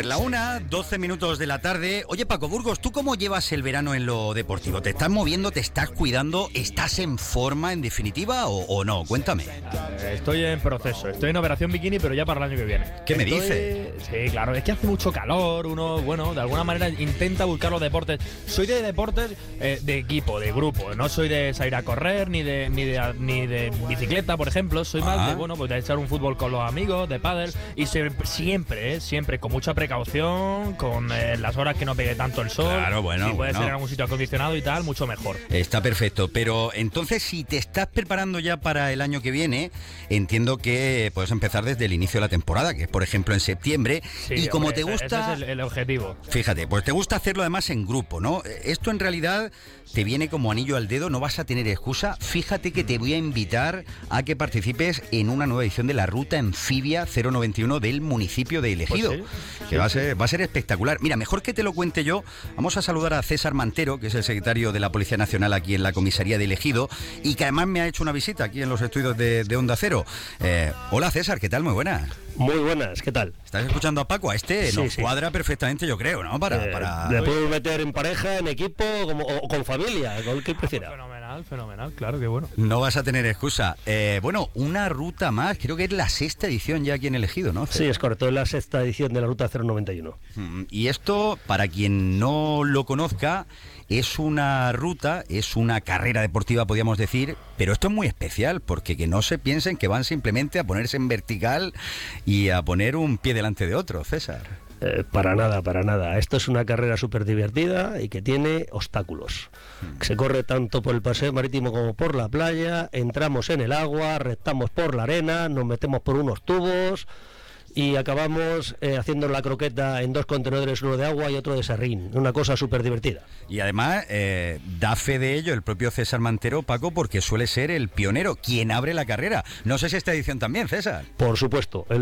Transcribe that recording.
Pues la 1:12 de la tarde. Oye, Paco Burgos, ¿tú cómo llevas el verano en lo deportivo? ¿Te estás moviendo, te estás cuidando, estás en forma en definitiva o no? Cuéntame. Estoy en proceso, estoy en operación bikini, pero ya para el año que viene. ¿Qué me dices? Sí, claro, es que hace mucho calor, uno, bueno, de alguna manera intenta buscar los deportes. Soy de deportes de equipo, de grupo, no soy de salir a correr, ni de bicicleta, por ejemplo. Soy más de, bueno, pues de echar un fútbol con los amigos, de pádel, y siempre con mucha precaución, con las horas que no pegue tanto el sol. Claro, bueno. Si puede ser en algún sitio acondicionado y tal, mucho mejor. Está perfecto, pero entonces si te estás preparando ya para el año que viene, entiendo que puedes empezar desde el inicio de la temporada, que es por ejemplo en septiembre, sí, y como hombre, te gusta... Ese es el objetivo. Fíjate, pues te gusta hacerlo además en grupo, ¿no? Esto en realidad te viene como anillo al dedo, no vas a tener excusa. Fíjate que te voy a invitar a que participes en una nueva edición de la Ruta Anfibia 091 del municipio de Ejido, pues sí, que va a ser espectacular. Mira, mejor que te lo cuente yo, vamos a saludar a César Mantero, que es el secretario de la Policía Nacional aquí en la comisaría de Ejido, y que además me ha hecho una visita aquí en los estudios de Onda Cero. Hola César, ¿qué tal? Muy buenas. Muy buenas, ¿qué tal? ¿Estás escuchando a Paco? A este Sí, nos sí. cuadra perfectamente, yo creo, ¿no? Le puedo meter en pareja, en equipo o con familia, con el que prefiera. Fenomenal, claro, que bueno. No vas a tener excusa. Bueno, una ruta más, creo que es la 6ª edición ya aquí en Ejido, ¿no? Sí, es correcto, es la 6ª edición de la Ruta 091. Y esto, para quien no lo conozca, es una ruta, es una carrera deportiva, podríamos decir, pero esto es muy especial, porque que no se piensen que van simplemente a ponerse en vertical y a poner un pie delante de otro, César. Para nada. Esto es una carrera súper divertida y que tiene obstáculos. Se corre tanto por el paseo marítimo como por la playa, entramos en el agua, rectamos por la arena, nos metemos por unos tubos y acabamos haciendo la croqueta en 2 contenedores, uno de agua y otro de serrín. Una cosa súper divertida. Y además da fe de ello el propio César Mantero, Paco, porque suele ser el pionero, quien abre la carrera. No sé si esta edición también, César. Por supuesto,